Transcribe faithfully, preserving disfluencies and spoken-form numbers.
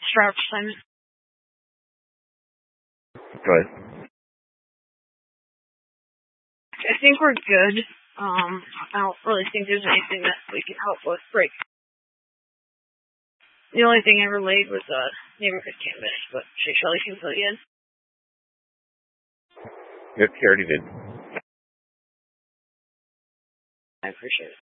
Travis Simon. Go ahead. I think we're good. Um, I don't really think there's anything that we can help with break. The only thing I relayed was uh, neighborhood canvas, but Shelley can fill you in. Yep, he already did. I appreciate it.